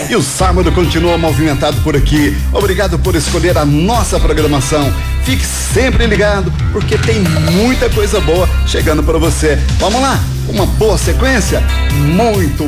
E o sábado continua movimentado por aqui. Obrigado por escolher a nossa programação. Fique sempre ligado, porque tem muita coisa boa chegando para você. Vamos lá? Uma boa sequência? Muito